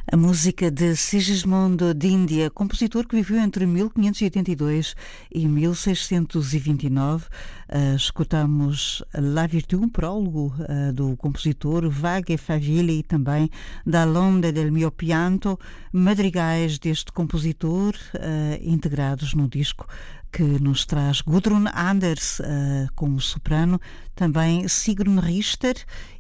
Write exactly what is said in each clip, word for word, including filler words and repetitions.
A música de Sigismondo d'India, compositor que viveu entre mil quinhentos e oitenta e dois e mil seiscentos e vinte e nove. Uh, escutamos La Virtù, um prólogo uh, do compositor, Vague Faville, e também Da L'onde del mio pianto, madrigais deste compositor uh, integrados no disco que nos traz Gudrun Anders uh, como soprano, também Sigrun Richter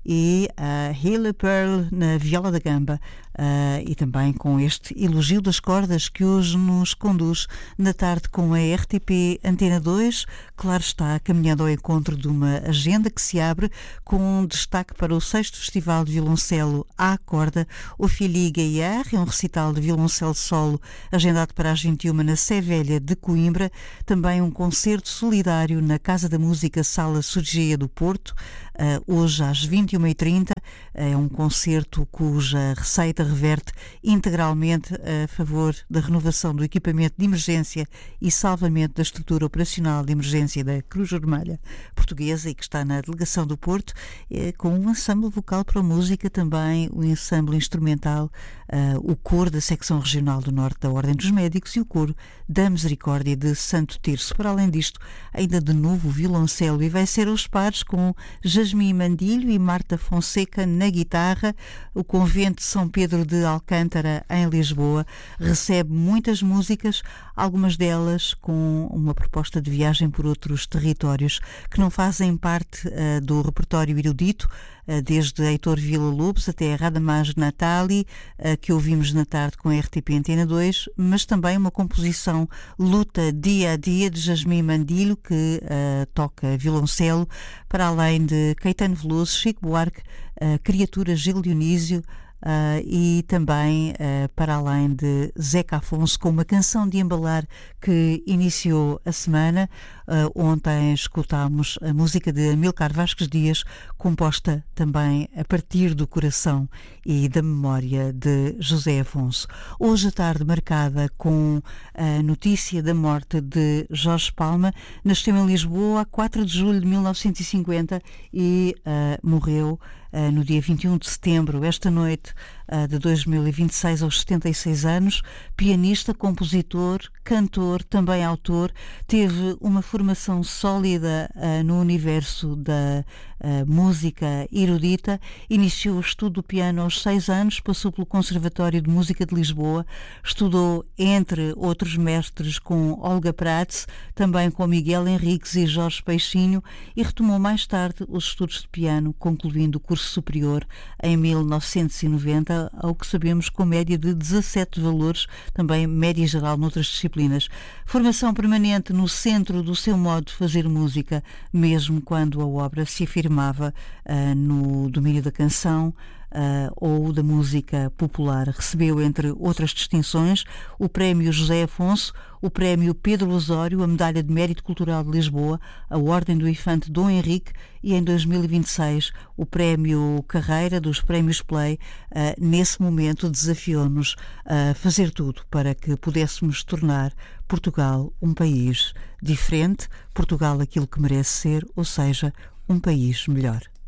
e uh, Hille Pearl na viola da gamba, uh, e também com este elogio das cordas que hoje nos conduz na tarde com a R T P Antena dois. Claro está, caminhando ao encontro de uma agenda que se abre com um destaque para o sexto Festival de Violoncelo à Corda, o Ophélie Gaillard, é um recital de violoncelo solo agendado para as vinte e uma na Sé Velha de Coimbra. Também um concerto solidário na Casa da Música Sala Surgia do Porto, uh, hoje às vinte e uma e trinta. É um concerto cuja receita reverte integralmente a favor da renovação do equipamento de emergência e salvamento da estrutura operacional de emergência da Cruz Vermelha Portuguesa, e que está na Delegação do Porto, é, com um ensemble vocal para a música, também o ensemble instrumental, uh, o coro da Secção Regional do Norte da Ordem dos Médicos e o coro da Misericórdia de Santo Tirso. Para além disto, ainda de novo violoncelo, e vai ser aos pares com Jasmine Mandilho e Marta Fonseca na guitarra. O Convento de São Pedro de Alcântara, em Lisboa, recebe muitas músicas, algumas delas com uma proposta de viagem por outros territórios que não fazem parte uh, do repertório erudito, uh, desde Heitor Villa-Lobos até a Radamás Natali, uh, que ouvimos na tarde com a R T P Antena dois, mas também uma composição Luta Dia a Dia de Jasmine Mandilho, que uh, toca violoncelo, para além de Caetano Veloso, Chico Buarque, uh, Criatura Gil Dionísio, Uh, e também uh, para além de Zeca Afonso, com uma canção de embalar que iniciou a semana. Uh, ontem escutámos a música de Amilcar Vasques Dias, composta também a partir do coração e da memória de José Afonso. Hoje a tarde marcada com a notícia da morte de Jorge Palma. Nasceu em Lisboa a quatro de julho de mil novecentos e cinquenta e uh, morreu Uh, no dia vinte e um de setembro, esta noite uh, de dois mil e vinte e seis, aos setenta e seis anos. Pianista, compositor, cantor, também autor. Teve uma formação sólida uh, no universo da uh, música erudita. Iniciou o estudo do piano aos seis anos, passou pelo Conservatório de Música de Lisboa, estudou, entre outros mestres, com Olga Prats, também com Miguel Henriques e Jorge Peixinho, e retomou mais tarde os estudos de piano, concluindo o curso superior em mil novecentos e noventa, ao que sabemos com média de dezassete valores, também média geral noutras disciplinas. Formação permanente no centro do seu modo de fazer música, mesmo quando a obra se afirmava uh, no domínio da canção Uh, ou da música popular. Recebeu, entre outras distinções, o Prémio José Afonso, o Prémio Pedro Osório, a Medalha de Mérito Cultural de Lisboa, a Ordem do Infante Dom Henrique e, em dois mil e vinte e seis, o Prémio Carreira dos Prémios Play. Uh, nesse momento desafiou-nos a fazer tudo para que pudéssemos tornar Portugal um país diferente, Portugal aquilo que merece ser, ou seja, um país melhor.